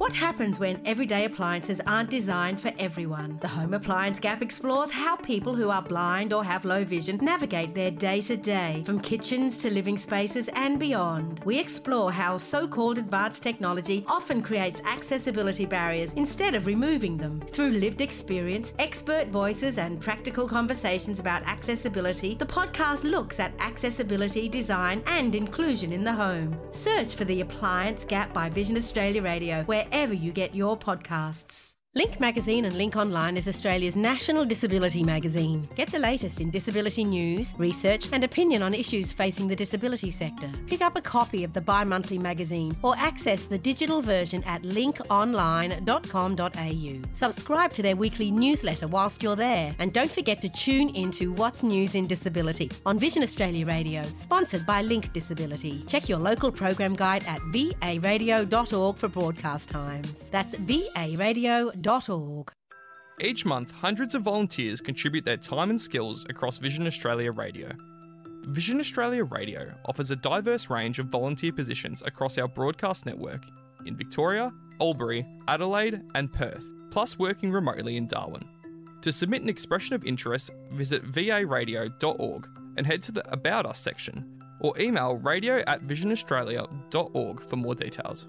What happens when everyday appliances aren't designed for everyone? The Home Appliance Gap explores how people who are blind or have low vision navigate their day-to-day, from kitchens to living spaces and beyond. We explore how so-called advanced technology often creates accessibility barriers instead of removing them. Through lived experience, expert voices and practical conversations about accessibility, the podcast looks at accessibility, design and inclusion in the home. Search for The Appliance Gap by Vision Australia Radio wherever you get your podcasts. Link Magazine and Link Online is Australia's national disability magazine. Get the latest in disability news, research and opinion on issues facing the disability sector. Pick up a copy of the bi-monthly magazine or access the digital version at linkonline.com.au. Subscribe to their weekly newsletter whilst you're there, and don't forget to tune into What's News in Disability on Vision Australia Radio, sponsored by Link Disability. Check your local program guide at varadio.org for broadcast times. That's varadio.org. Each month, hundreds of volunteers contribute their time and skills across Vision Australia Radio. Vision Australia Radio offers a diverse range of volunteer positions across our broadcast network in Victoria, Albury, Adelaide and Perth, plus working remotely in Darwin. To submit an expression of interest, visit varadio.org and head to the About Us section, or email radio@visionaustralia.org for more details.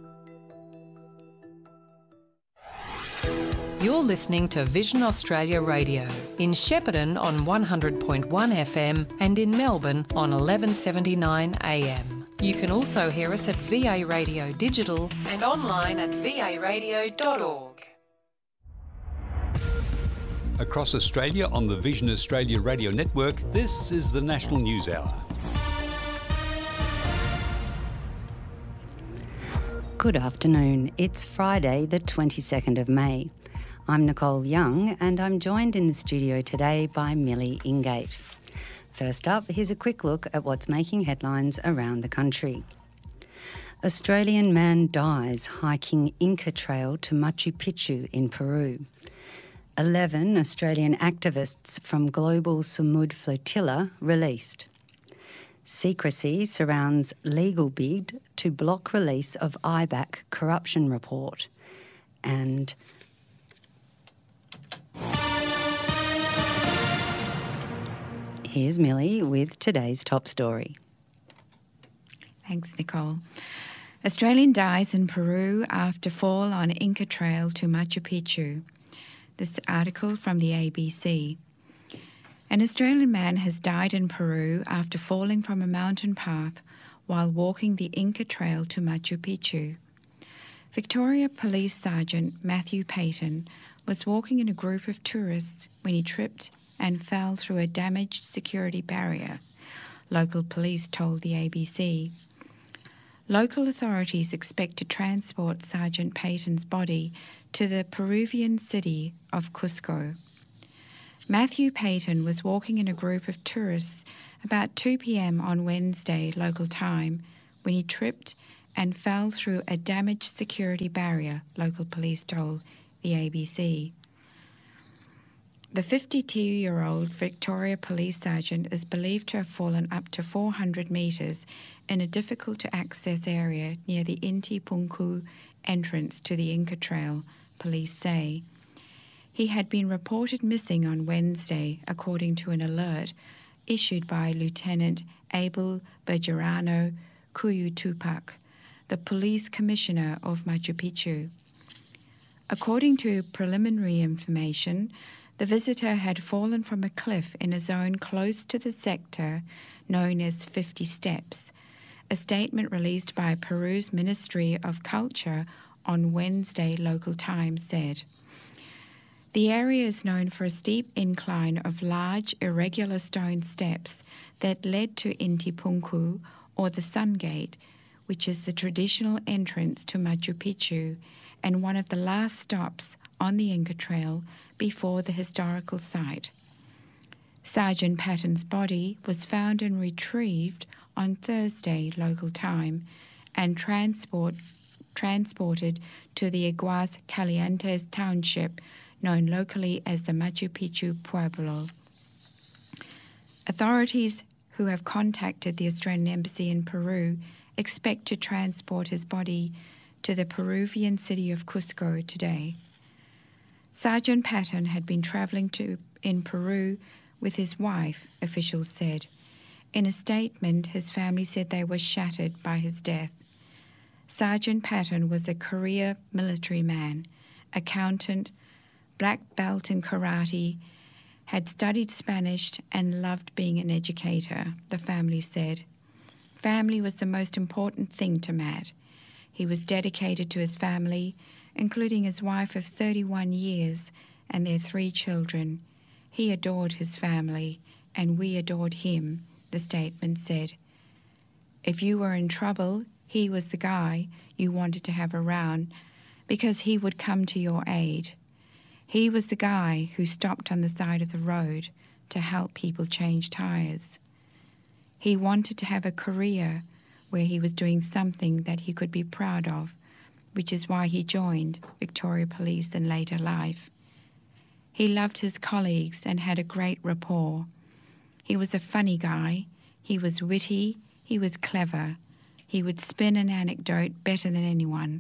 You're listening to Vision Australia Radio in Shepparton on 100.1 FM and in Melbourne on 1179 AM. You can also hear us at VA Radio Digital and online at varadio.org. Across Australia on the Vision Australia Radio Network, this is the National News Hour. Good afternoon. It's Friday, the 22nd of May. I'm Nicole Young and I'm joined in the studio today by Millie Ingate. First up, here's a quick look at what's making headlines around the country. Australian man dies hiking Inca Trail to Machu Picchu in Peru. 11 Australian activists from Global Sumud Flotilla released. Secrecy surrounds legal bid to block release of IBAC corruption report. And here's Millie with today's top story. Thanks, Nicole. Australian dies in Peru after fall on Inca Trail to Machu Picchu. This article from the ABC. An Australian man has died in Peru after falling from a mountain path while walking the Inca Trail to Machu Picchu. Victoria Police Sergeant Matthew Payton was walking in a group of tourists when he tripped and fell through a damaged security barrier, local police told the ABC. Local authorities expect to transport Sergeant Payton's body to the Peruvian city of Cusco. Matthew Payton was walking in a group of tourists about 2 p.m. on Wednesday local time when he tripped and fell through a damaged security barrier, local police told the ABC. The 52-year-old Victoria Police Sergeant is believed to have fallen up to 400 metres in a difficult-to-access area near the Inti Punku entrance to the Inca Trail, police say. He had been reported missing on Wednesday, according to an alert issued by Lieutenant Abel Bejarano Kuyutupak, the police commissioner of Machu Picchu. According to preliminary information, the visitor had fallen from a cliff in a zone close to the sector known as 50 Steps, a statement released by Peru's Ministry of Culture on Wednesday local time said. The area is known for a steep incline of large, irregular stone steps that led to Inti Punku, or the Sun Gate, which is the traditional entrance to Machu Picchu and one of the last stops on the Inca Trail before the historical site. Sergeant Patton's body was found and retrieved on Thursday local time and transported to the Aguas Calientes township, known locally as the Machu Picchu Pueblo. Authorities who have contacted the Australian Embassy in Peru expect to transport his body to the Peruvian city of Cusco today. Sergeant Patton had been travelling in Peru with his wife, officials said. In a statement, his family said they were shattered by his death. Sergeant Patton was a career military man, accountant, black belt in karate, had studied Spanish and loved being an educator, the family said. Family was the most important thing to Matt. He was dedicated to his family, including his wife of 31 years and their 3 children. He adored his family, and we adored him, the statement said. If you were in trouble, he was the guy you wanted to have around because he would come to your aid. He was the guy who stopped on the side of the road to help people change tires. He wanted to have a career where he was doing something that he could be proud of, which is why he joined Victoria Police in later life. He loved his colleagues and had a great rapport. He was a funny guy. He was witty. He was clever. He would spin an anecdote better than anyone.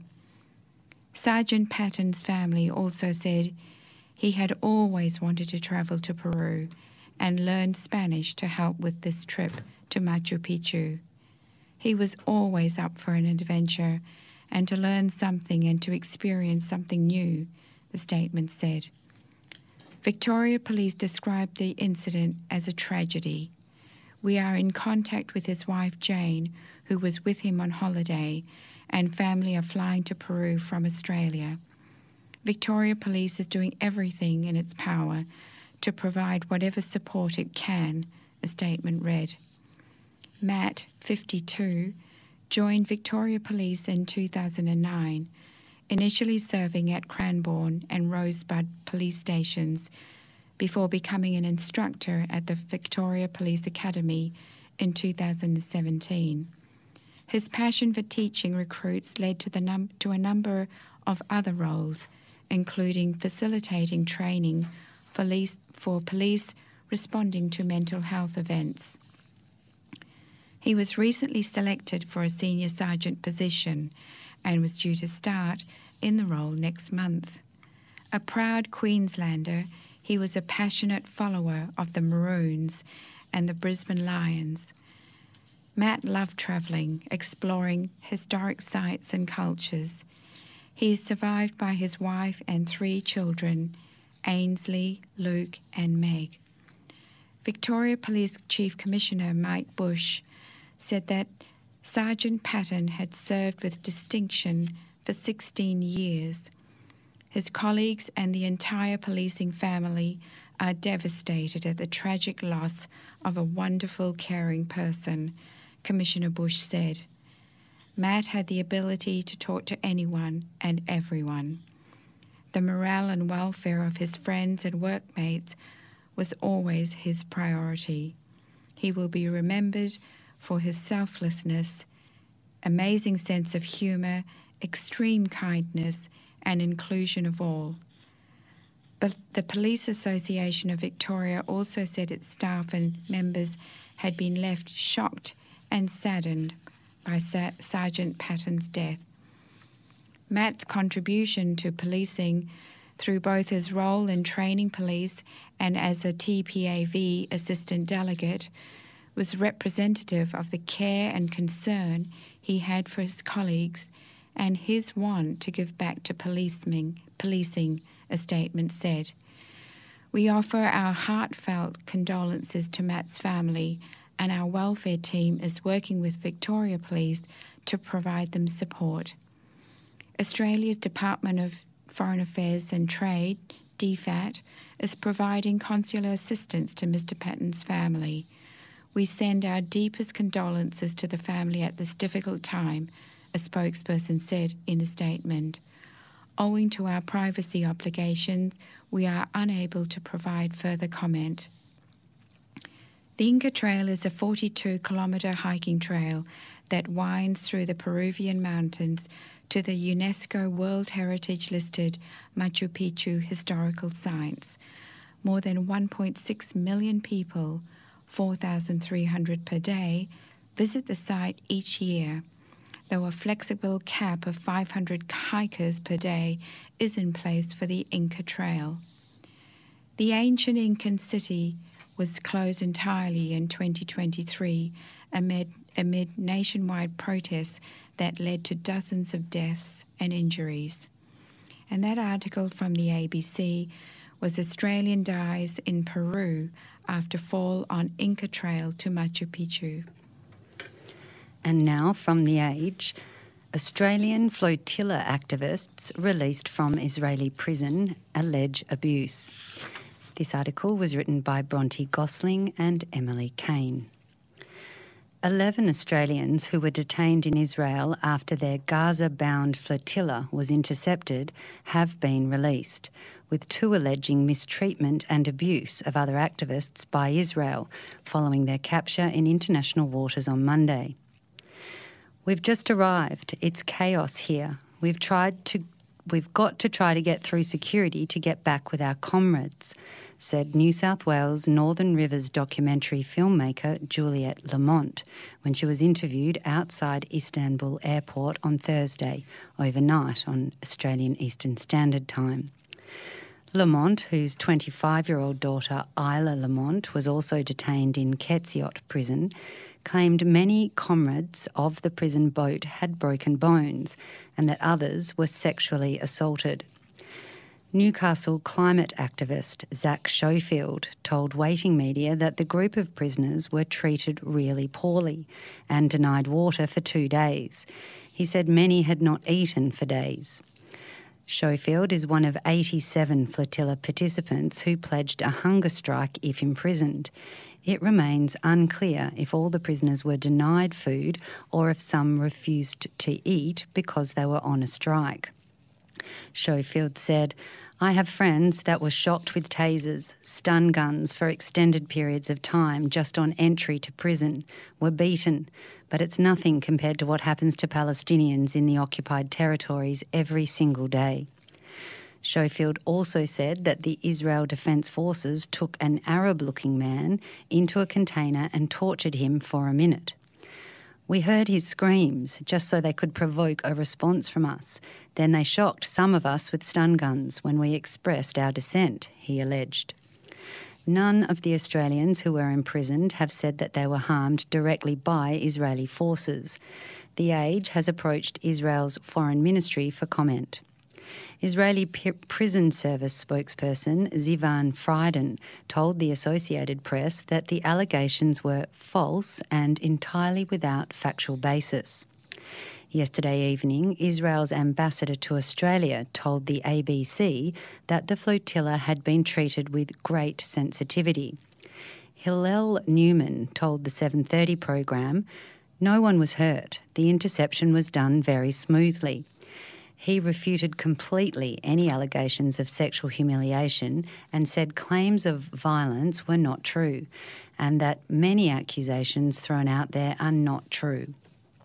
Sergeant Patton's family also said he had always wanted to travel to Peru and learn Spanish to help with this trip to Machu Picchu. He was always up for an adventure and to learn something and to experience something new, the statement said. Victoria Police described the incident as a tragedy. We are in contact with his wife Jane, who was with him on holiday, and family are flying to Peru from Australia. Victoria Police is doing everything in its power to provide whatever support it can, a statement read. Matt, 52, joined Victoria Police in 2009, initially serving at Cranbourne and Rosebud police stations before becoming an instructor at the Victoria Police Academy in 2017. His passion for teaching recruits led to a number of other roles, including facilitating training for police responding to mental health events. He was recently selected for a senior sergeant position and was due to start in the role next month. A proud Queenslander, he was a passionate follower of the Maroons and the Brisbane Lions. Matt loved travelling, exploring historic sites and cultures. He is survived by his wife and 3 children, Ainsley, Luke and Meg. Victoria Police Chief Commissioner Mike Bush said that Sergeant Patton had served with distinction for 16 years. His colleagues and the entire policing family are devastated at the tragic loss of a wonderful, caring person, Commissioner Bush said. Matt had the ability to talk to anyone and everyone. The morale and welfare of his friends and workmates was always his priority. He will be remembered for his selflessness, amazing sense of humour, extreme kindness and inclusion of all. But the Police Association of Victoria also said its staff and members had been left shocked and saddened by Sergeant Patton's death. Matt's contribution to policing through both his role in training police and as a TPAV assistant delegate was representative of the care and concern he had for his colleagues and his want to give back to policing, a statement said. We offer our heartfelt condolences to Matt's family, and our welfare team is working with Victoria Police to provide them support. Australia's Department of Foreign Affairs and Trade, DFAT, is providing consular assistance to Mr. Patton's family. We send our deepest condolences to the family at this difficult time, a spokesperson said in a statement. Owing to our privacy obligations, we are unable to provide further comment. The Inca Trail is a 42-kilometre hiking trail that winds through the Peruvian mountains to the UNESCO World Heritage listed Machu Picchu historical sites. More than 1.6 million people, 4,300 per day, visit the site each year. though a flexible cap of 500 hikers per day is in place for the Inca Trail. The ancient Incan city was closed entirely in 2023 amid nationwide protests that led to dozens of deaths and injuries. And that article from the ABC was Australian dies in Peru after fall on Inca Trail to Machu Picchu. And now from The Age, Australian flotilla activists released from Israeli prison allege abuse. This article was written by Bronte Gosling and Emily Kane. 11 Australians who were detained in Israel after their Gaza-bound flotilla was intercepted have been released, with 2 alleging mistreatment and abuse of other activists by Israel following their capture in international waters on Monday. "We've just arrived. It's chaos here. We've got to try to get through security to get back with our comrades," said New South Wales Northern Rivers documentary filmmaker Juliette Lamont when she was interviewed outside Istanbul Airport on Thursday, overnight on Australian Eastern Standard Time. Lamont, whose 25-year-old daughter Isla Lamont was also detained in Ketziot prison, claimed many comrades of the prison boat had broken bones and that others were sexually assaulted. Newcastle climate activist Zach Schofield told Waiting Media that the group of prisoners were treated really poorly and denied water for 2 days. He said many had not eaten for days. Schofield is one of 87 flotilla participants who pledged a hunger strike if imprisoned. It remains unclear if all the prisoners were denied food or if some refused to eat because they were on a strike. Schofield said, "I have friends that were shocked with tasers, stun guns for extended periods of time just on entry to prison, were beaten, but it's nothing compared to what happens to Palestinians in the occupied territories every single day." Schofield also said that the Israel Defence Forces took an Arab-looking man into a container and tortured him for a minute. "We heard his screams just so they could provoke a response from us. Then they shocked some of us with stun guns when we expressed our dissent," he alleged. None of the Australians who were imprisoned have said that they were harmed directly by Israeli forces. The Age has approached Israel's Foreign Ministry for comment. Israeli Prison Service spokesperson Zivan Frieden told the Associated Press that the allegations were false and entirely without factual basis. Yesterday evening, Israel's ambassador to Australia told the ABC that the flotilla had been treated with great sensitivity. Hillel Newman told the 7:30 program, "No one was hurt. The interception was done very smoothly." He refuted completely any allegations of sexual humiliation and said claims of violence were not true and that many accusations thrown out there are not true.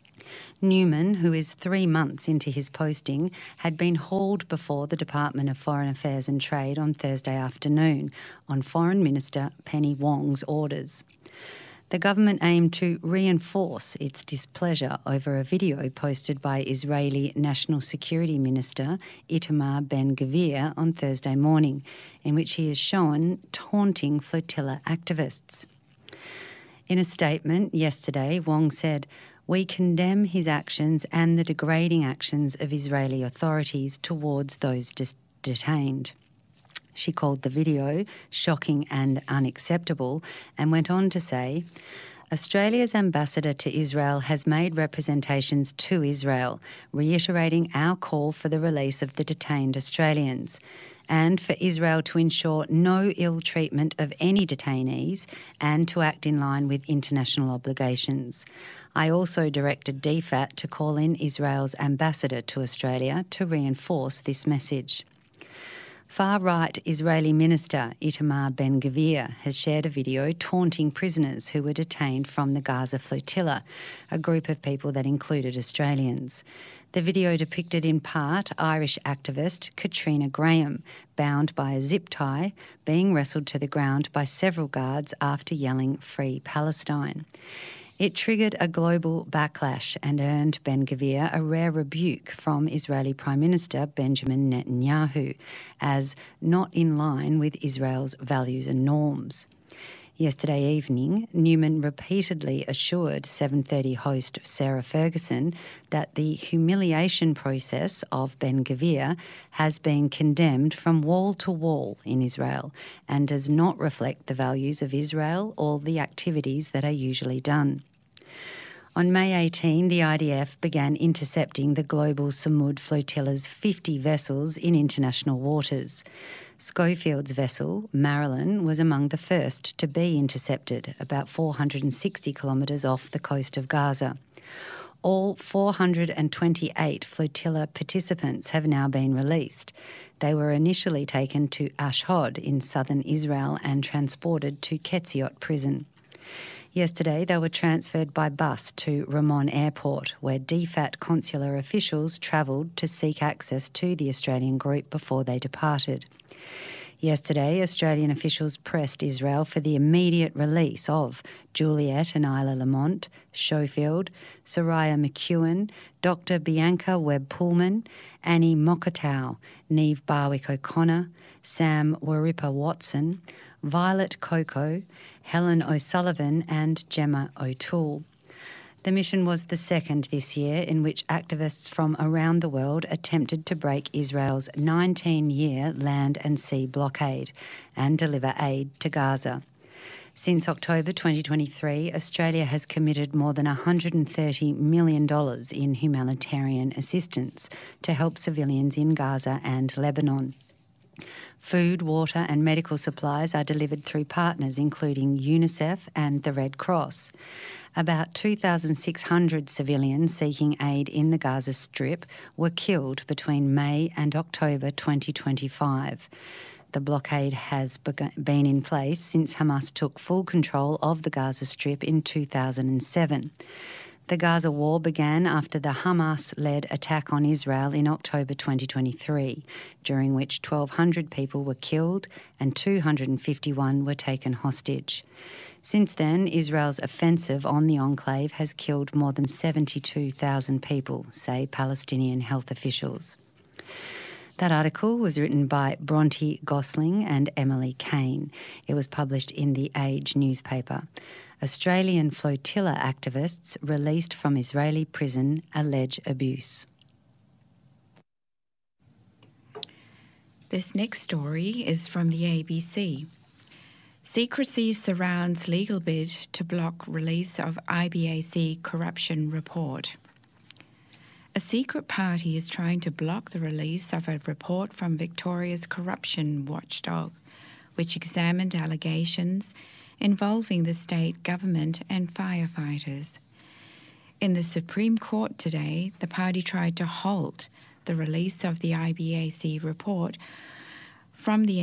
Newman, who is 3 months into his posting, had been hauled before the Department of Foreign Affairs and Trade on Thursday afternoon on Foreign Minister Penny Wong's orders. The government aimed to reinforce its displeasure over a video posted by Israeli National Security Minister Itamar Ben-Gvir on Thursday morning, in which he is shown taunting flotilla activists. In a statement yesterday, Wong said, "We condemn his actions and the degrading actions of Israeli authorities towards those detained." She called the video shocking and unacceptable and went on to say, "Australia's ambassador to Israel has made representations to Israel, reiterating our call for the release of the detained Australians and for Israel to ensure no ill treatment of any detainees and to act in line with international obligations. I also directed DFAT to call in Israel's ambassador to Australia to reinforce this message." Far-right Israeli Minister Itamar Ben-Gvir has shared a video taunting prisoners who were detained from the Gaza flotilla, a group of people that included Australians. The video depicted in part Irish activist Katrina Graham, bound by a zip tie, being wrestled to the ground by several guards after yelling "Free Palestine." It triggered a global backlash and earned Ben-Gvir a rare rebuke from Israeli Prime Minister Benjamin Netanyahu as not in line with Israel's values and norms. Yesterday evening, Newman repeatedly assured 7:30 host Sarah Ferguson that the humiliation process of Ben-Gvir has been condemned from wall to wall in Israel and does not reflect the values of Israel or the activities that are usually done. On May 18, the IDF began intercepting the global Samud flotilla's 50 vessels in international waters. Schofield's vessel, Marilyn, was among the first to be intercepted, about 460 kilometres off the coast of Gaza. All 428 flotilla participants have now been released. They were initially taken to Ashdod in southern Israel and transported to Ketziot prison. Yesterday, they were transferred by bus to Ramon Airport, where DFAT consular officials travelled to seek access to the Australian group before they departed. Yesterday, Australian officials pressed Israel for the immediate release of Juliet and Isla Lamont, Schofield, Soraya McEwen, Dr. Bianca Webb-Pullman, Annie Mokotau, Niamh Barwick O'Connor, Sam Waripa-Watson, Violet Coco, Helen O'Sullivan and Gemma O'Toole. The mission was the second this year in which activists from around the world attempted to break Israel's 19-year land and sea blockade and deliver aid to Gaza. Since October 2023, Australia has committed more than $130 million in humanitarian assistance to help civilians in Gaza and Lebanon. Food, water and medical supplies are delivered through partners including UNICEF and the Red Cross. About 2,600 civilians seeking aid in the Gaza Strip were killed between May and October 2025. The blockade has been in place since Hamas took full control of the Gaza Strip in 2007. The Gaza war began after the Hamas-led attack on Israel in October 2023, during which 1,200 people were killed and 251 were taken hostage. Since then, Israel's offensive on the enclave has killed more than 72,000 people, say Palestinian health officials. That article was written by Bronte Gosling and Emily Kane. It was published in The Age newspaper. Australian flotilla activists released from Israeli prison allege abuse. This next story is from the ABC. Secrecy surrounds legal bid to block release of IBAC corruption report. A secret party is trying to block the release of a report from Victoria's corruption watchdog, which examined allegations involving the state government and firefighters. In the Supreme Court today, the party tried to halt the release of the IBAC report from the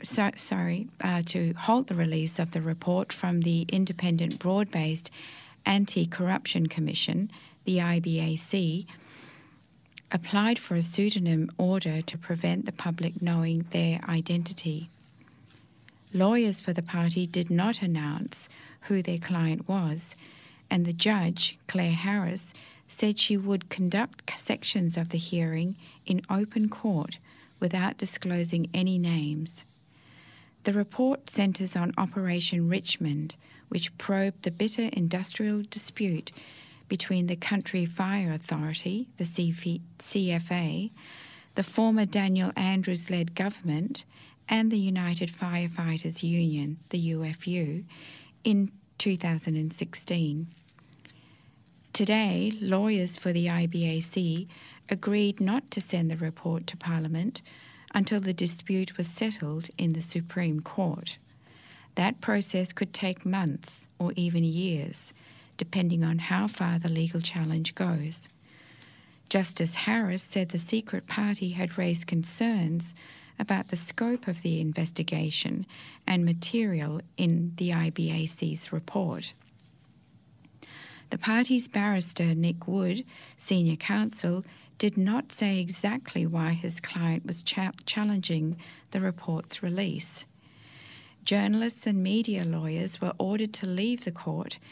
Independent Broad-Based Anti-Corruption Commission, the IBAC, applied for a pseudonym order to prevent the public knowing their identity. Lawyers for the party did not announce who their client was, and the judge, Claire Harris, said she would conduct sections of the hearing in open court without disclosing any names. The report centres on Operation Richmond, which probed the bitter industrial dispute between the Country Fire Authority, the CFA, the former Daniel Andrews-led government, and the United Firefighters Union, the UFU, in 2016. Today, lawyers for the IBAC agreed not to send the report to Parliament until the dispute was settled in the Supreme Court. That process could take months or even years, depending on how far the legal challenge goes. Justice Harris said the secret party had raised concerns about the scope of the investigation and material in the IBAC's report. The party's barrister, Nick Wood, senior counsel, did not say exactly why his client was challenging the report's release. Journalists and media lawyers were ordered to leave the court,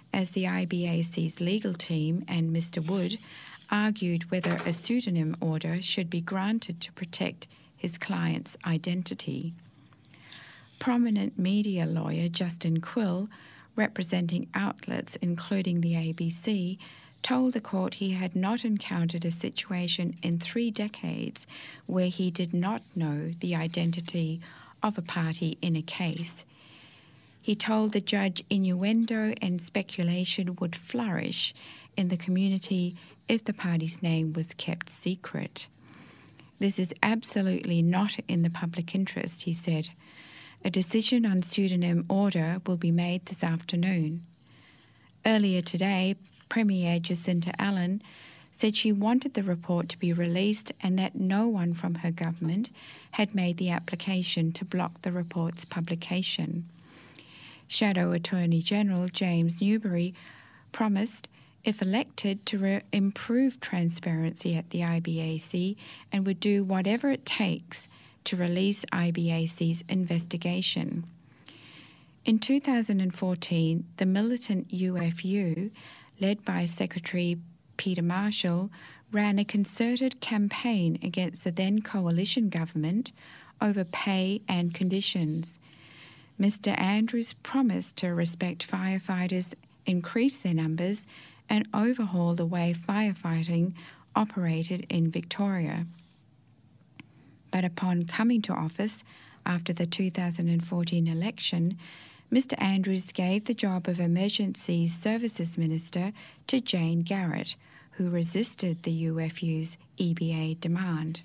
as the IBAC's legal team and Mr. Wood argued whether a pseudonym order should be granted to protect his client's identity. Prominent media lawyer Justin Quill, representing outlets including the ABC, told the court he had not encountered a situation in 3 decades where he did not know the identity of a party in a case. He told the judge innuendo and speculation would flourish in the community if the party's name was kept secret. This is absolutely not in the public interest, he said. A decision on pseudonym order will be made this afternoon. Earlier today, Premier Jacinta Allen said she wanted the report to be released and that no one from her government had made the application to block the report's publication. Shadow Attorney General James Newbury promised, if elected, to improve transparency at the IBAC and would do whatever it takes to release IBAC's investigation. In 2014, the militant UFU, led by Secretary Peter Marshall, ran a concerted campaign against the then coalition government over pay and conditions. Mr. Andrews promised to respect firefighters, increase their numbers, and overhaul the way firefighting operated in Victoria. But upon coming to office after the 2014 election, Mr. Andrews gave the job of Emergency Services Minister to Jane Garrett, who resisted the UFU's EBA demand.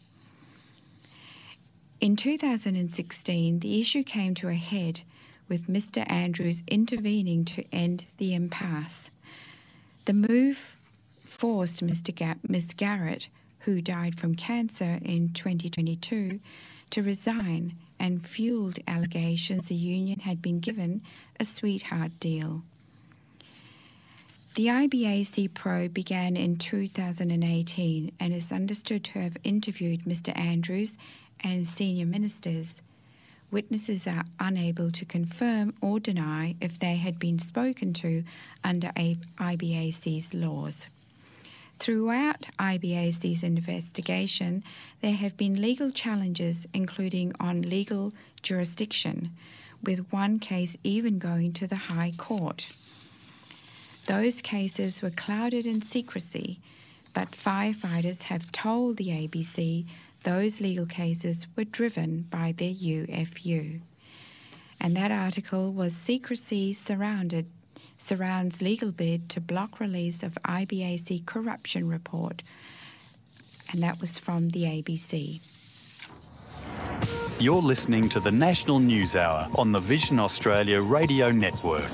In 2016, the issue came to a head with Mr. Andrews intervening to end the impasse. The move forced Ms. Garrett, who died from cancer in 2022, to resign and fueled allegations the union had been given a sweetheart deal. The IBAC probe began in 2018 and is understood to have interviewed Mr. Andrews and senior ministers. Witnesses are unable to confirm or deny if they had been spoken to under IBAC's laws. Throughout IBAC's investigation, there have been legal challenges, including on legal jurisdiction, with one case even going to the High Court. Those cases were clouded in secrecy, but firefighters have told the ABC those legal cases were driven by the UFU. And that article was Secrecy Surrounds Legal Bid to Block Release of IBAC Corruption Report. And that was from the ABC. You're listening to the National News Hour on the Vision Australia Radio Network.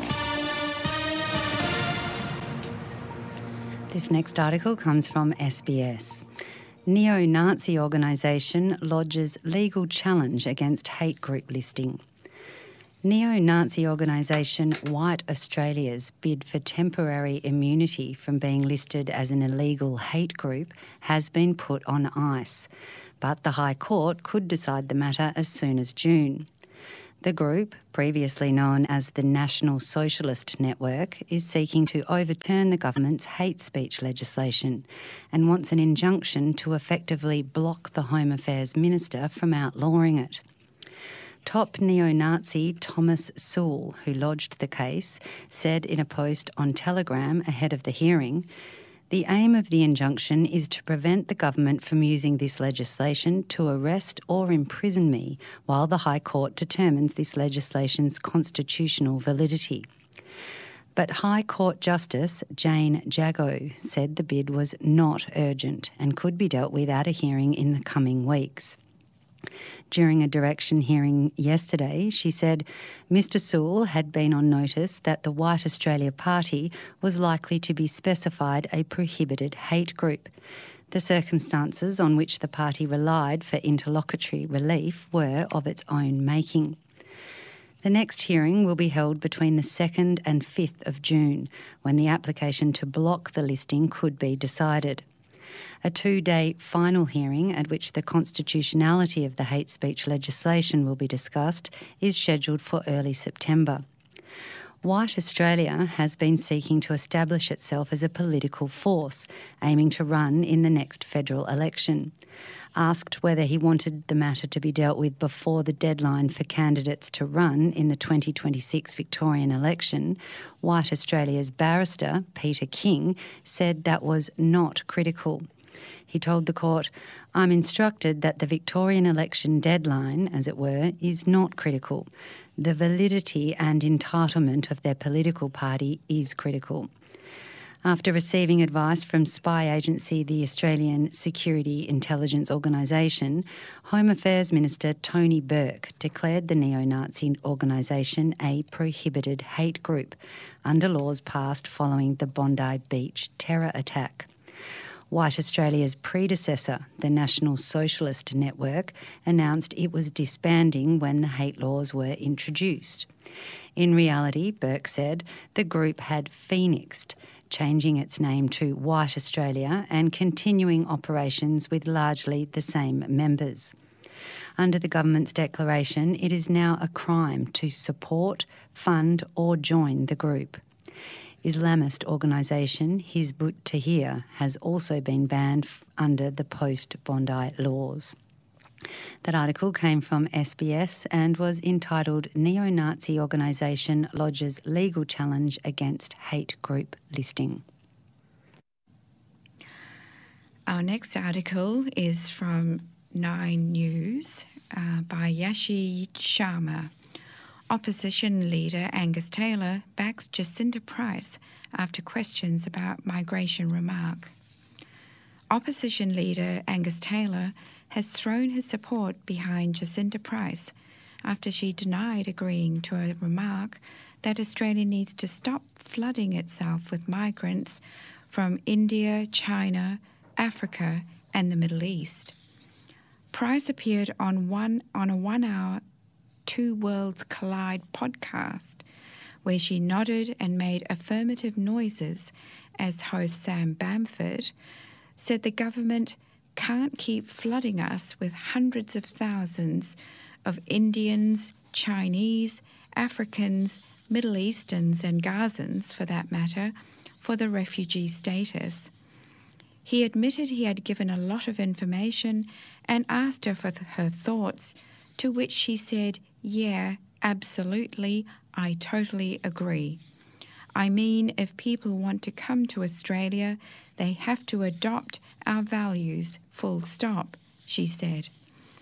This next article comes from SBS. Neo-Nazi organisation lodges legal challenge against hate group listing. Neo-Nazi organisation White Australia's bid for temporary immunity from being listed as an illegal hate group has been put on ice, but the High Court could decide the matter as soon as June. The group, previously known as the National Socialist Network, is seeking to overturn the government's hate speech legislation and wants an injunction to effectively block the Home Affairs Minister from outlawing it. Top neo-Nazi Thomas Sewell, who lodged the case, said in a post on Telegram ahead of the hearing, "The aim of the injunction is to prevent the government from using this legislation to arrest or imprison me while the High Court determines this legislation's constitutional validity." But High Court Justice Jane Jago said the bid was not urgent and could be dealt with at a hearing in the coming weeks. During a direction hearing yesterday, she said Mr. Sewell had been on notice that the White Australia Party was likely to be specified a prohibited hate group. The circumstances on which the party relied for interlocutory relief were of its own making. The next hearing will be held between the 2nd and 5th of June, when the application to block the listing could be decided. A 2-day final hearing at which the constitutionality of the hate speech legislation will be discussed is scheduled for early September. White Australia has been seeking to establish itself as a political force, aiming to run in the next federal election. Asked whether he wanted the matter to be dealt with before the deadline for candidates to run in the 2026 Victorian election, White Australia's barrister, Peter King, said that was not critical. He told the court, "I'm instructed that the Victorian election deadline, as it were, is not critical. The validity and entitlement of their political party is critical." After receiving advice from spy agency the Australian Security Intelligence Organisation, Home Affairs Minister Tony Burke declared the neo-Nazi organisation a prohibited hate group under laws passed following the Bondi Beach terror attack. White Australia's predecessor, the National Socialist Network, announced it was disbanding when the hate laws were introduced. In reality, Burke said, the group had phoenixed, changing its name to White Australia and continuing operations with largely the same members. Under the government's declaration, it is now a crime to support, fund or join the group. Islamist organisation Hizb ut-Tahrir has also been banned under the post-Bondi laws. That article came from SBS and was entitled Neo-Nazi Organisation Lodges Legal Challenge Against Hate Group Listing. Our next article is from Nine News by Yashi Sharma. Opposition leader Angus Taylor backs Jacinta Price after questions about migration remark. Opposition leader Angus Taylor has thrown his support behind Jacinta Price after she denied agreeing to a remark that Australia needs to stop flooding itself with migrants from India, China, Africa and the Middle East. Price appeared on a 1-hour Two Worlds Collide podcast, where she nodded and made affirmative noises as host Sam Bamford said the government can't keep flooding us with hundreds of thousands of Indians, Chinese, Africans, Middle Easterns and Gazans, for that matter, for the refugee status. He admitted he had given a lot of information and asked her for her thoughts, to which she said, "Yeah, absolutely, I totally agree. I mean, if people want to come to Australia, they have to adopt our values, full stop," she said.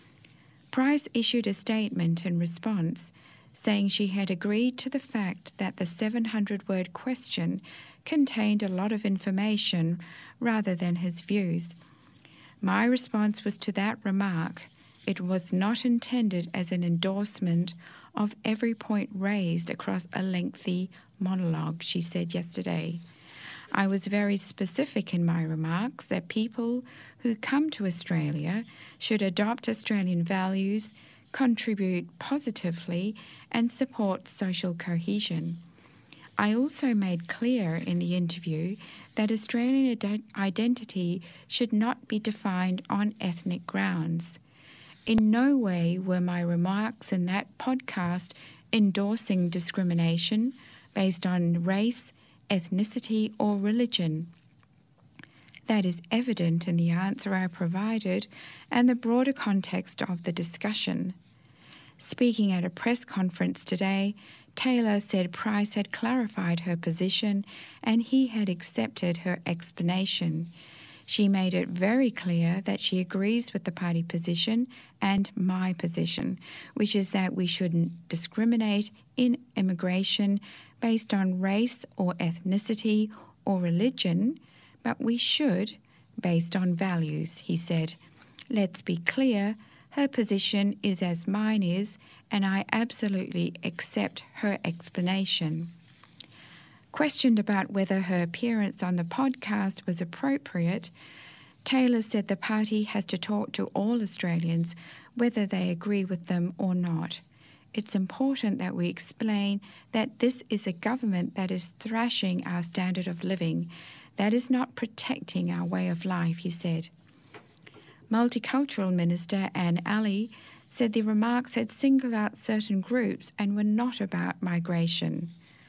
Price issued a statement in response, saying she had agreed to the fact that the 700-word question contained a lot of information rather than his views. My response was to that remark. It was not intended as an endorsement of every point raised across a lengthy monologue, she said yesterday. I was very specific in my remarks that people who come to Australia should adopt Australian values, contribute positively, and support social cohesion. I also made clear in the interview that Australian identity should not be defined on ethnic grounds. In no way were my remarks in that podcast endorsing discrimination based on race, ethnicity, or religion. That is evident in the answer I provided and the broader context of the discussion. Speaking at a press conference today, Taylor said Price had clarified her position and he had accepted her explanation. She made it very clear that she agrees with the party position and my position, which is that we shouldn't discriminate in immigration based on race or ethnicity or religion, but we should based on values, he said. Let's be clear, her position is as mine is, and I absolutely accept her explanation. Questioned about whether her appearance on the podcast was appropriate, Taylor said the party has to talk to all Australians, whether they agree with them or not. It's important that we explain that this is a government that is thrashing our standard of living, that is not protecting our way of life, he said. Multicultural Minister Anne Alley said the remarks had singled out certain groups and were not about migration.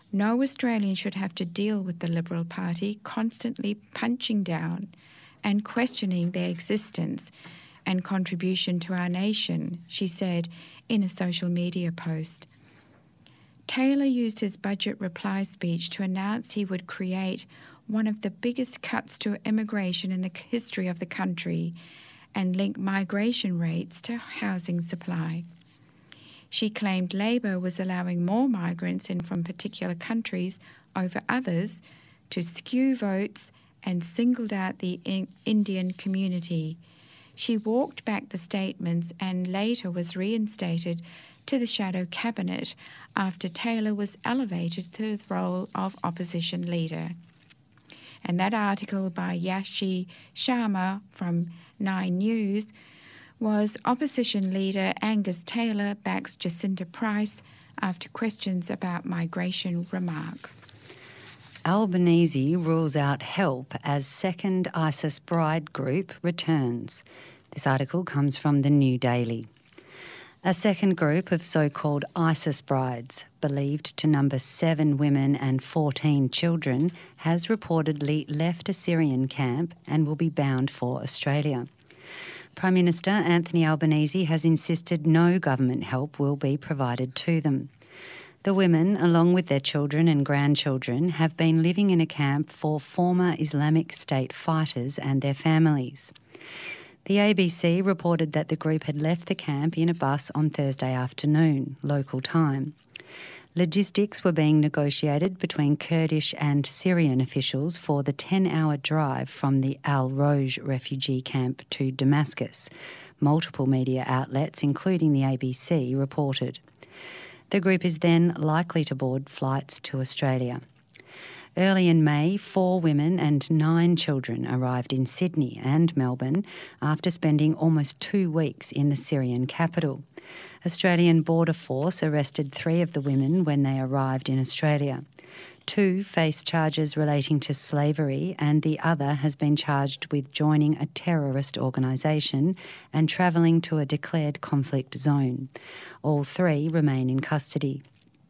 No Australian should have to deal with the Liberal Party constantly punching down and questioning their existence and contribution to our nation, she said in a social media post. Taylor used his budget reply speech to announce he would create one of the biggest cuts to immigration in the history of the country and link migration rates to housing supply. She claimed Labor was allowing more migrants in from particular countries over others to skew votes and singled out the Indian community. She walked back the statements and later was reinstated to the shadow cabinet after Taylor was elevated to the role of opposition leader. And that article by Yashi Sharma from 9 News was opposition leader Angus Taylor backs Jacinta Price after questions about migration remark. Albanese rules out help as second ISIS bride group returns. This article comes from the New Daily. A second group of so-called ISIS brides, believed to number 7 women and 14 children, has reportedly left a Syrian camp and will be bound for Australia. Prime Minister Anthony Albanese has insisted no government help will be provided to them. The women, along with their children and grandchildren, have been living in a camp for former Islamic State fighters and their families. The ABC reported that the group had left the camp in a bus on Thursday afternoon, local time. Logistics were being negotiated between Kurdish and Syrian officials for the 10-hour drive from the Al-Roj refugee camp to Damascus. Multiple media outlets, including the ABC, reported. The group is then likely to board flights to Australia. Early in May, 4 women and 9 children arrived in Sydney and Melbourne after spending almost 2 weeks in the Syrian capital. Australian Border Force arrested 3 of the women when they arrived in Australia. 2 face charges relating to slavery and the other has been charged with joining a terrorist organisation and travelling to a declared conflict zone. All 3 remain in custody.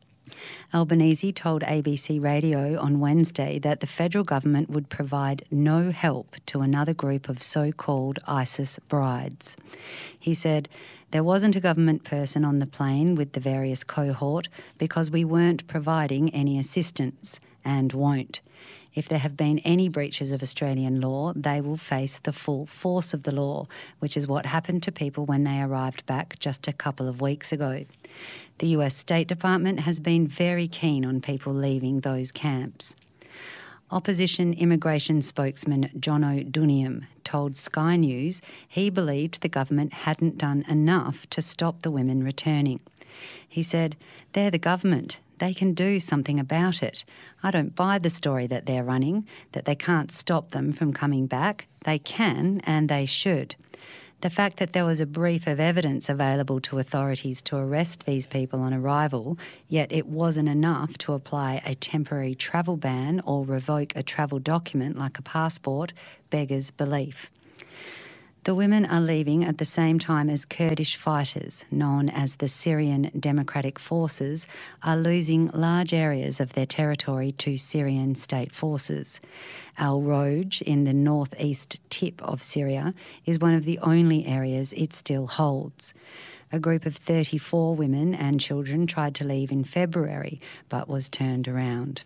Albanese told ABC Radio on Wednesday that the federal government would provide no help to another group of so-called ISIS brides. He said, "There wasn't a government person on the plane with the various cohort because we weren't providing any assistance and won't. If there have been any breaches of Australian law, they will face the full force of the law, which is what happened to people when they arrived back just a couple of weeks ago." The US State Department has been very keen on people leaving those camps. Opposition immigration spokesman Jono Duniam told Sky News he believed the government hadn't done enough to stop the women returning. He said, "They're the government. They can do something about it. I don't buy the story that they're running, that they can't stop them from coming back. They can and they should. The fact that there was a brief of evidence available to authorities to arrest these people on arrival, yet it wasn't enough to apply a temporary travel ban or revoke a travel document like a passport, beggars belief." The women are leaving at the same time as Kurdish fighters, known as the Syrian Democratic Forces, are losing large areas of their territory to Syrian state forces. Al-Roj, in the northeast tip of Syria, is one of the only areas it still holds. A group of 34 women and children tried to leave in February, but was turned around.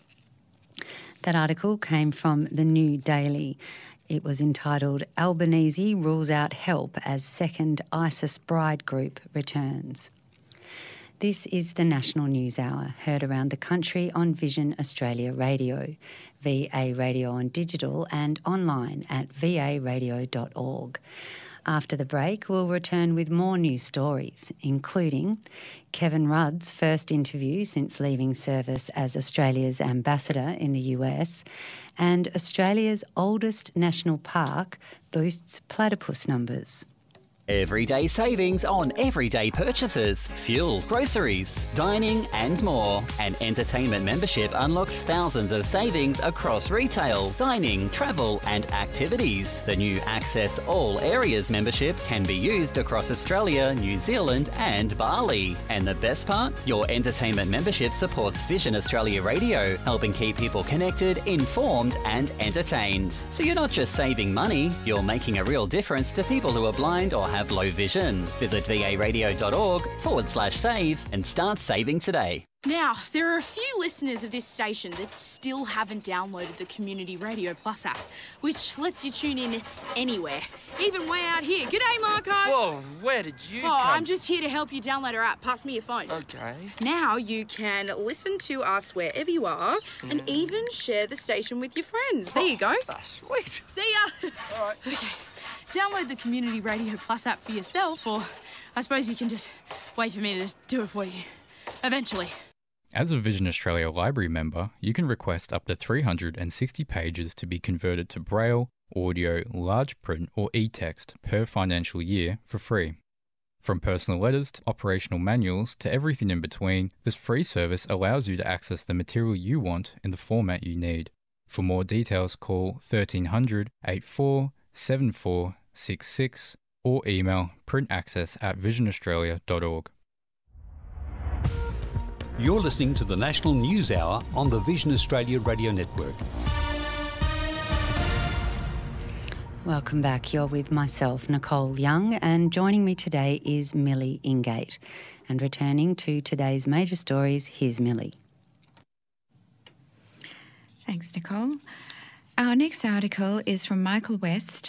That article came from the New Daily. It was entitled, "Albanese Rules Out Help as Second ISIS Bride Group Returns." This is the National News Hour, heard around the country on Vision Australia Radio, VA Radio on digital and online at varadio.org. After the break, we'll return with more news stories, including Kevin Rudd's first interview since leaving service as Australia's ambassador in the US, and Australia's oldest national park boosts platypus numbers. Everyday savings on everyday purchases, fuel, groceries, dining and more. An entertainment membership unlocks thousands of savings across retail, dining, travel and activities. The new Access All Areas membership can be used across Australia, New Zealand and Bali. And the best part? Your entertainment membership supports Vision Australia Radio, helping keep people connected, informed and entertained. So you're not just saving money, you're making a real difference to people who are blind or have low vision. Visit varadio.org/save and start saving today. Now, there are a few listeners of this station that still haven't downloaded the Community Radio Plus app, which lets you tune in anywhere, even way out here. G'day, Marco. Whoa, where did you come? I'm just here to help you download our app. Pass me your phone. Okay. Now you can listen to us wherever you are and even share the station with your friends. There you go. That's sweet. See ya. All right. Okay. Download the Community Radio Plus app for yourself, or I suppose you can just wait for me to do it for you. Eventually. As a Vision Australia Library member, you can request up to 360 pages to be converted to Braille, audio, large print or e-text per financial year for free. From personal letters to operational manuals to everything in between, this free service allows you to access the material you want in the format you need. For more details, call 1300 84 7466 or email printaccess@visionaustralia.org. You're listening to the National News Hour on the Vision Australia Radio Network. Welcome back. You're with myself, Nicole Young, and joining me today is Millie Ingate. And returning to today's major stories, here's Millie. Thanks, Nicole. Our next article is from Michael West,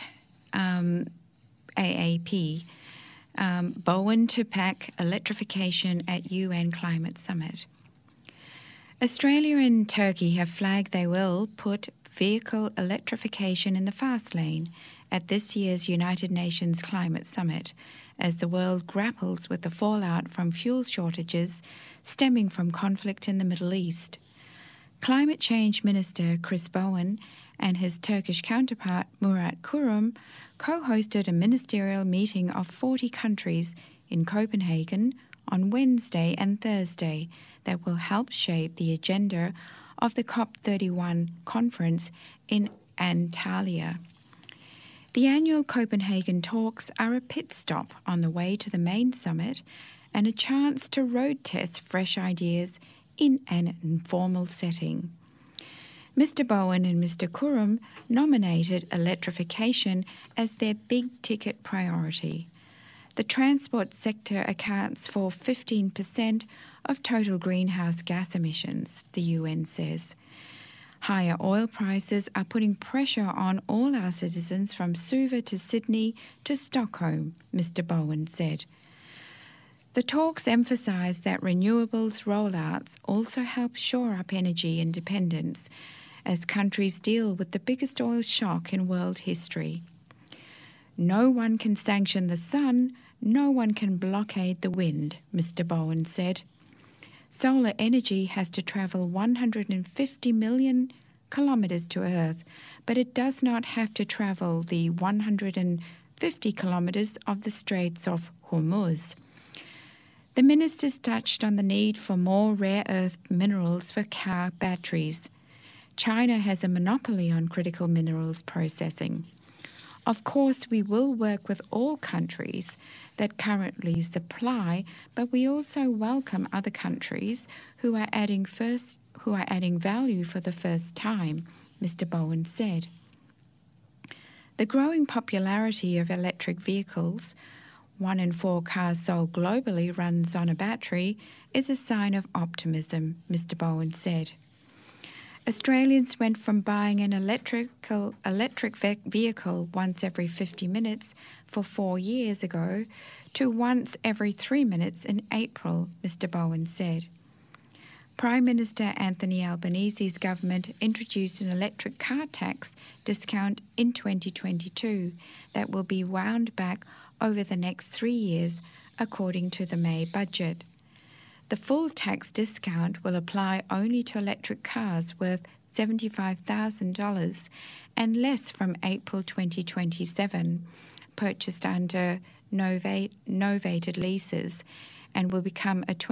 AAP. Bowen to pack electrification at UN Climate Summit. Australia and Turkey have flagged they will put vehicle electrification in the fast lane at this year's United Nations Climate Summit as the world grapples with the fallout from fuel shortages stemming from conflict in the Middle East. Climate Change Minister Chris Bowen and his Turkish counterpart Murat Kurum co-hosted a ministerial meeting of 40 countries in Copenhagen on Wednesday and Thursday that will help shape the agenda of the COP31 conference in Antalya. The annual Copenhagen talks are a pit stop on the way to the main summit and a chance to road test fresh ideas in an informal setting. Mr. Bowen and Mr. Kurum nominated electrification as their big-ticket priority. The transport sector accounts for 15% of total greenhouse gas emissions, the UN says. Higher oil prices are putting pressure on all our citizens from Suva to Sydney to Stockholm, Mr. Bowen said. The talks emphasise that renewables rollouts also help shore up energy independence as countries deal with the biggest oil shock in world history. No one can sanction the sun, no one can blockade the wind, Mr. Bowen said. Solar energy has to travel 150 million kilometres to Earth, but it does not have to travel the 150 kilometres of the Straits of Hormuz. The ministers touched on the need for more rare earth minerals for car batteries. China has a monopoly on critical minerals processing. Of course, we will work with all countries that currently supply, but we also welcome other countries who are adding value for the first time, Mr. Bowen said. The growing popularity of electric vehicles, 1 in 4 cars sold globally runs on a battery, is a sign of optimism, Mr. Bowen said. Australians went from buying an electric vehicle once every 50 minutes for 4 years ago to once every 3 minutes in April, Mr. Bowen said. Prime Minister Anthony Albanese's government introduced an electric car tax discount in 2022 that will be wound back over the next 3 years, according to the May budget. The full tax discount will apply only to electric cars worth $75,000 and less from April 2027, purchased under novated leases and will become a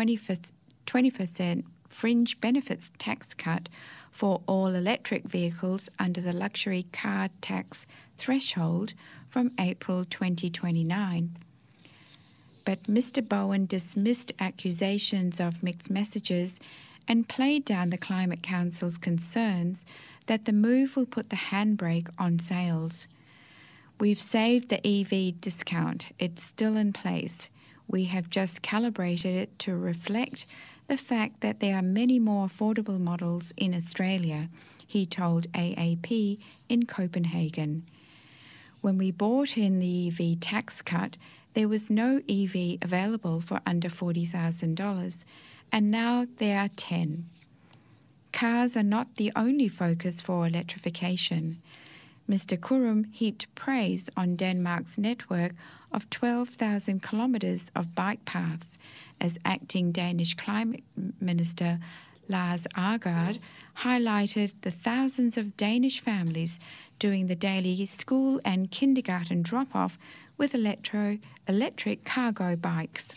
20% fringe benefits tax cut for all electric vehicles under the luxury car tax threshold from April 2029. But Mr. Bowen dismissed accusations of mixed messages and played down the Climate Council's concerns that the move will put the handbrake on sales. We've saved the EV discount. It's still in place. We have just calibrated it to reflect the fact that there are many more affordable models in Australia, he told AAP in Copenhagen. When we bought in the EV tax cut, there was no EV available for under $40,000, and now there are 10. Cars are not the only focus for electrification. Mr. Kurum heaped praise on Denmark's network of 12,000 kilometres of bike paths as acting Danish Climate Minister Lars Aagaard highlighted the thousands of Danish families doing the daily school and kindergarten drop-off with electric cargo bikes.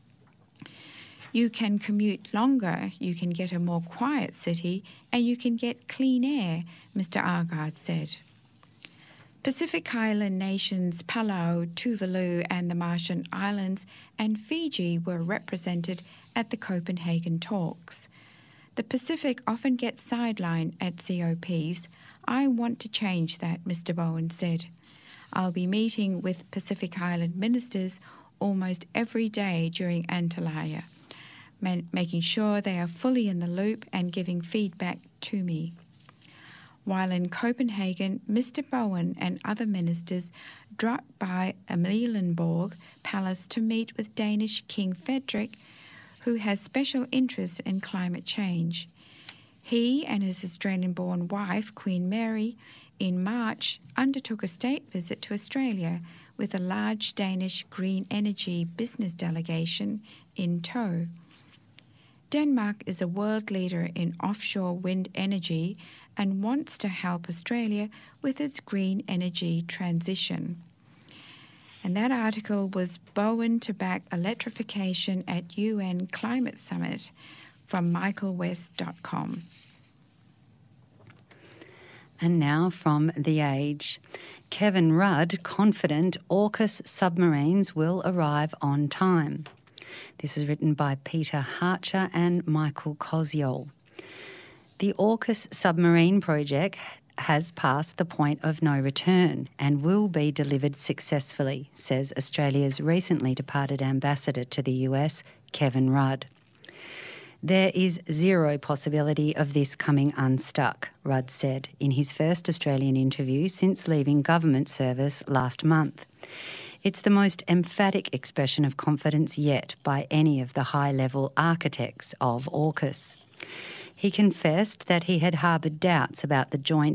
You can commute longer, you can get a more quiet city, and you can get clean air, Mr. Aagaard said. Pacific Island nations Palau, Tuvalu and the Marshall Islands and Fiji were represented at the Copenhagen talks. The Pacific often gets sidelined at COPs. I want to change that, Mr. Bowen said. I'll be meeting with Pacific Island ministers almost every day during Antalya, making sure they are fully in the loop and giving feedback to me. While in Copenhagen, Mr. Bowen and other ministers dropped by Amalienborg Palace to meet with Danish King Frederik, who has special interest in climate change. He and his Australian-born wife, Queen Mary, in March undertook a state visit to Australia with a large Danish green energy business delegation in tow. Denmark is a world leader in offshore wind energy and wants to help Australia with its green energy transition. And that article was Bowen to back electrification at UN Climate Summit from michaelwest.com. And now from The Age. Kevin Rudd confident AUKUS submarines will arrive on time. This is written by Peter Harcher and Michael Koziol. The AUKUS submarine project has passed the point of no return and will be delivered successfully, says Australia's recently departed ambassador to the US, Kevin Rudd. There is zero possibility of this coming unstuck, Rudd said in his first Australian interview since leaving government service last month. It's the most emphatic expression of confidence yet by any of the high-level architects of AUKUS. He confessed that he had harboured doubts about the joint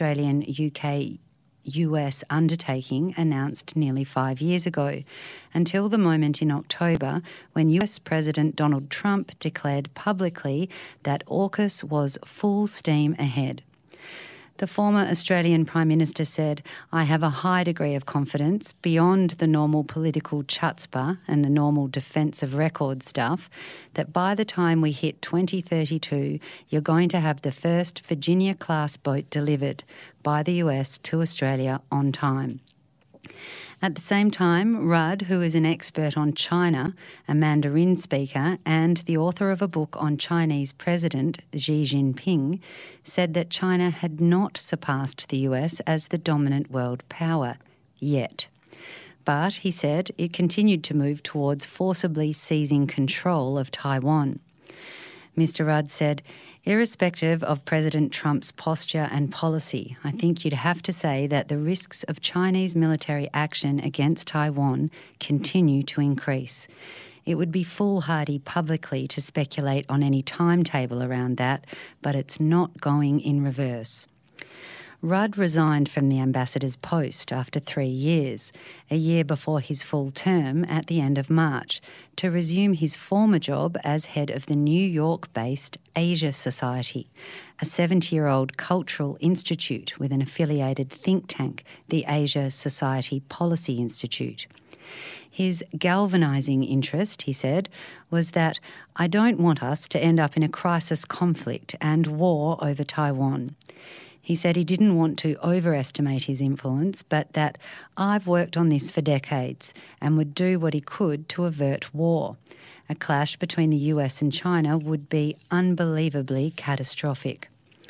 Australian-UK-US undertaking announced nearly 5 years ago, until the moment in October when US President Donald Trump declared publicly that AUKUS was full steam ahead. The former Australian Prime Minister said, "I have a high degree of confidence beyond the normal political chutzpah and the normal defence of record stuff that by the time we hit 2032, you're going to have the first Virginia-class boat delivered by the US to Australia on time." At the same time, Rudd, who is an expert on China, a Mandarin speaker, and the author of a book on Chinese President Xi Jinping, said that China had not surpassed the US as the dominant world power yet. But, he said, it continued to move towards forcibly seizing control of Taiwan. Mr. Rudd said, "Irrespective of President Trump's posture and policy, I think you'd have to say that the risks of Chinese military action against Taiwan continue to increase. It would be foolhardy publicly to speculate on any timetable around that, but it's not going in reverse." Rudd resigned from the ambassador's post after 3 years, a year before his full term at the end of March, to resume his former job as head of the New York-based Asia Society, a 70-year-old cultural institute with an affiliated think tank, the Asia Society Policy Institute. His galvanising interest, he said, was that I don't want us to end up in a crisis conflict and war over Taiwan. He said he didn't want to overestimate his influence, but that I've worked on this for decades and would do what he could to avert war. A clash between the US and China would be unbelievably catastrophic.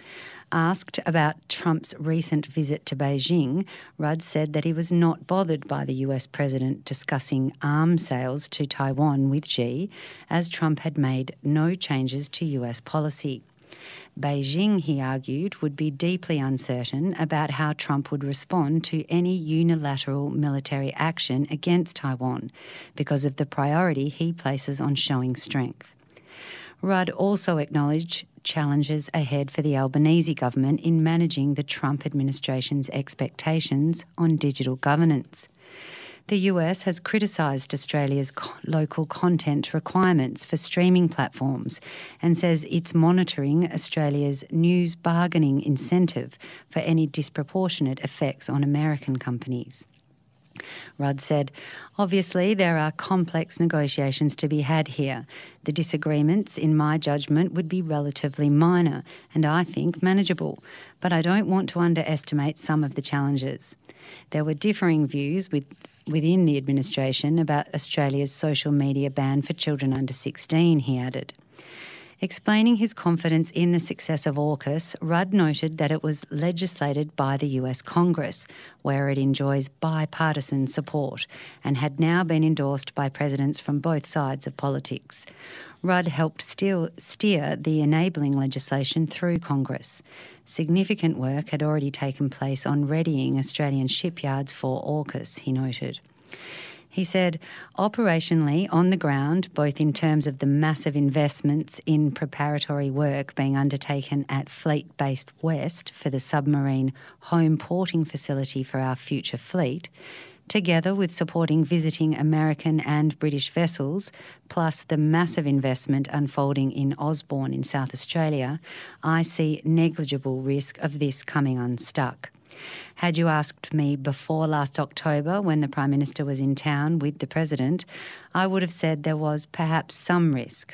Asked about Trump's recent visit to Beijing, Rudd said that he was not bothered by the US president discussing arms sales to Taiwan with Xi, as Trump had made no changes to US policy. Beijing, he argued, would be deeply uncertain about how Trump would respond to any unilateral military action against Taiwan because of the priority he places on showing strength. Rudd also acknowledged challenges ahead for the Albanese government in managing the Trump administration's expectations on digital governance. The US has criticised Australia's local content requirements for streaming platforms and says it's monitoring Australia's news bargaining incentive for any disproportionate effects on American companies. Rudd said, obviously there are complex negotiations to be had here. The disagreements, in my judgment, would be relatively minor and I think manageable, but I don't want to underestimate some of the challenges. There were differing views within the administration about Australia's social media ban for children under 16, he added. Explaining his confidence in the success of AUKUS, Rudd noted that it was legislated by the US Congress, where it enjoys bipartisan support, and had now been endorsed by presidents from both sides of politics. Rudd helped steer the enabling legislation through Congress. Significant work had already taken place on readying Australian shipyards for AUKUS, he noted. He said, operationally, on the ground, both in terms of the massive investments in preparatory work being undertaken at Fleet Base West for the submarine home porting facility for our future fleet, together with supporting visiting American and British vessels, plus the massive investment unfolding in Osborne in South Australia, I see negligible risk of this coming unstuck. Had you asked me before last October, when the Prime Minister was in town with the President, I would have said there was perhaps some risk.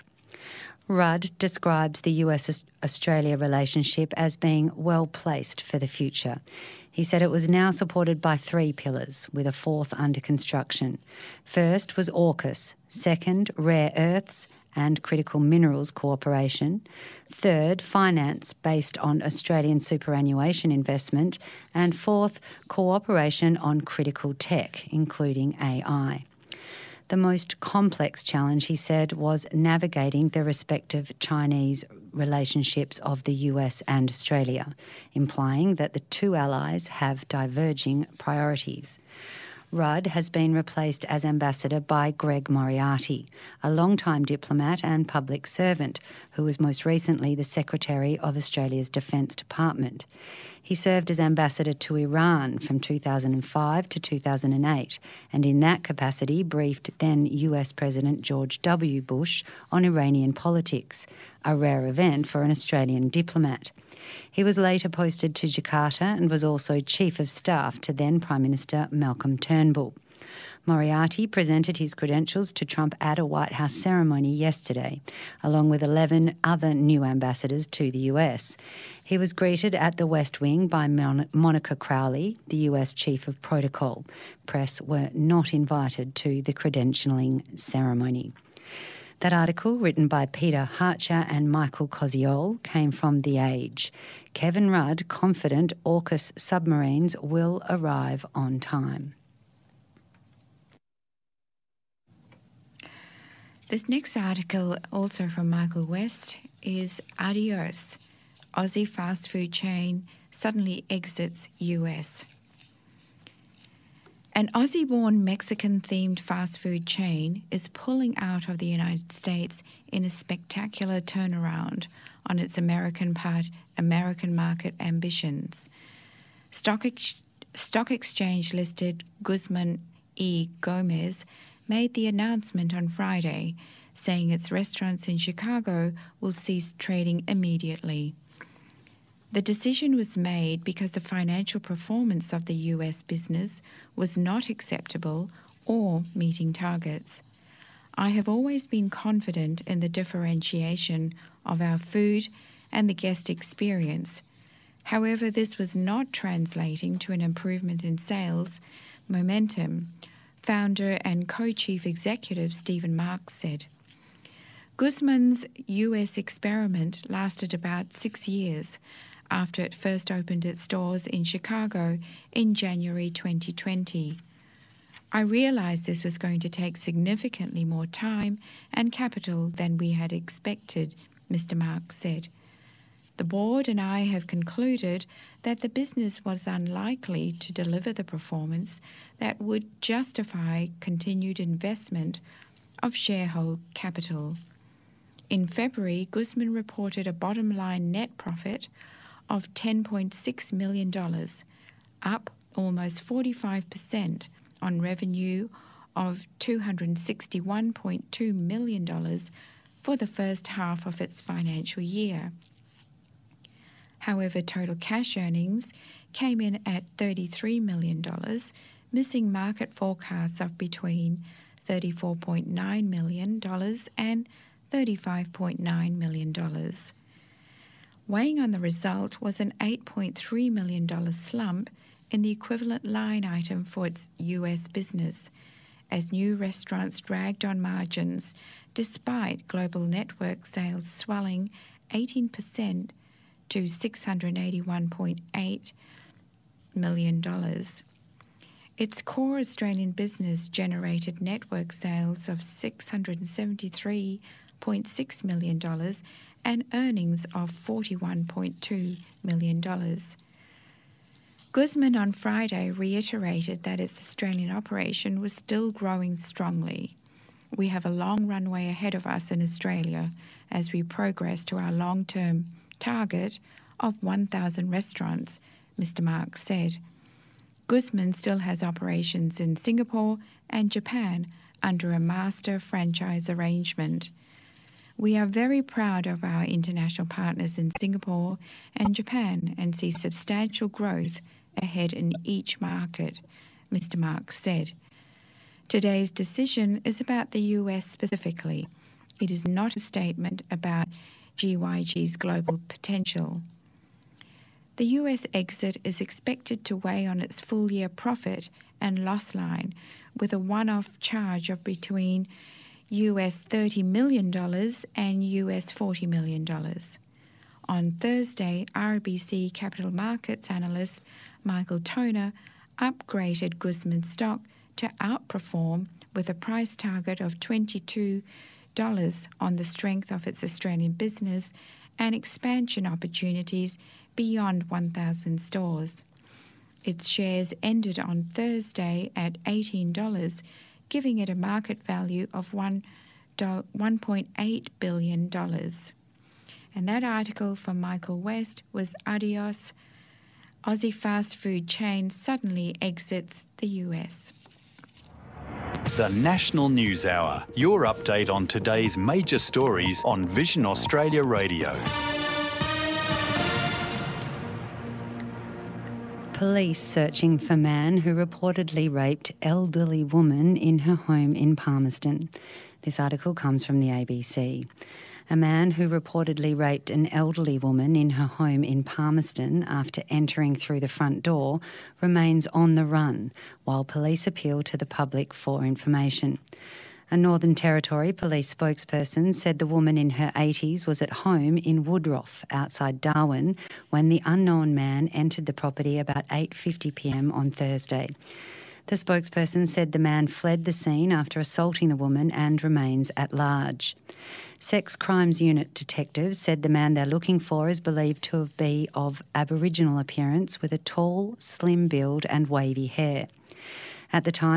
Rudd describes the US-Australia relationship as being well placed for the future. He said it was now supported by 3 pillars, with a 4th under construction. First was AUKUS, second, rare earths and critical minerals cooperation. Third, finance based on Australian superannuation investment. And fourth, cooperation on critical tech, including AI. The most complex challenge, he said, was navigating the respective Chinese relationships of the US and Australia, implying that the two allies have diverging priorities. Rudd has been replaced as ambassador by Greg Moriarty, a long-time diplomat and public servant who was most recently the Secretary of Australia's Defence Department. He served as ambassador to Iran from 2005 to 2008 and in that capacity briefed then US President George W. Bush on Iranian politics, a rare event for an Australian diplomat. He was later posted to Jakarta and was also Chief of Staff to then Prime Minister Malcolm Turnbull. Moriarty presented his credentials to Trump at a White House ceremony yesterday, along with 11 other new ambassadors to the US. He was greeted at the West Wing by Monica Crowley, the US Chief of Protocol. Press were not invited to the credentialing ceremony. That article, written by Peter Harcher and Michael Koziol, came from The Age. Kevin Rudd confident AUKUS submarines will arrive on time. This next article, also from Michael West, is Adios. Aussie fast food chain suddenly exits US. An Aussie-born Mexican-themed fast food chain is pulling out of the United States in a spectacular turnaround on its American market ambitions. Stock exchange-listed Guzman E. Gomez made the announcement on Friday, saying its restaurants in Chicago will cease trading immediately. The decision was made because the financial performance of the US business was not acceptable or meeting targets. I have always been confident in the differentiation of our food and the guest experience. However, this was not translating to an improvement in sales momentum, founder and co-chief executive Stephen Marks said. Guzman's US experiment lasted about 6 years after it first opened its stores in Chicago in January 2020. I realized this was going to take significantly more time and capital than we had expected, Mr. Marks said. The board and I have concluded that the business was unlikely to deliver the performance that would justify continued investment of shareholder capital. In February, Guzman reported a bottom-line net profit of $10.6 million, up almost 45% on revenue of $261.2 million for the first half of its financial year. However, total cash earnings came in at $33 million, missing market forecasts of between $34.9 million and $35.9 million. Weighing on the result was an $8.3 million slump in the equivalent line item for its US business, as new restaurants dragged on margins despite global network sales swelling 18% to $681.8 million. Its core Australian business generated network sales of $673.6 million and earnings of $41.2 million. Guzman on Friday reiterated that its Australian operation was still growing strongly. We have a long runway ahead of us in Australia as we progress to our long-term target of 1,000 restaurants, Mr. Marks said. Guzman still has operations in Singapore and Japan under a master franchise arrangement. We are very proud of our international partners in Singapore and Japan and see substantial growth ahead in each market, Mr. Marks said. Today's decision is about the US specifically. It is not a statement about GYG's global potential. The US exit is expected to weigh on its full-year profit and loss line with a one-off charge of between US $30 million and US $40 million. On Thursday, RBC Capital Markets analyst Michael Toner upgraded Guzman stock to outperform with a price target of $22 on the strength of its Australian business and expansion opportunities beyond 1,000 stores. Its shares ended on Thursday at $18, giving it a market value of $1.8 billion. And that article from Michael West was Adios, Aussie fast food chain suddenly exits the US. The National News Hour, your update on today's major stories on Vision Australia Radio. Police searching for man who reportedly raped elderly woman in her home in Palmerston. This article comes from the ABC. A man who reportedly raped an elderly woman in her home in Palmerston after entering through the front door remains on the run, while police appeal to the public for information. A Northern Territory police spokesperson said the woman in her 80s was at home in Woodroffe, outside Darwin, when the unknown man entered the property about 8:50 p.m. on Thursday. The spokesperson said the man fled the scene after assaulting the woman and remains at large. Sex Crimes Unit detectives said the man they're looking for is believed to be of Aboriginal appearance with a tall, slim build and wavy hair. At the time,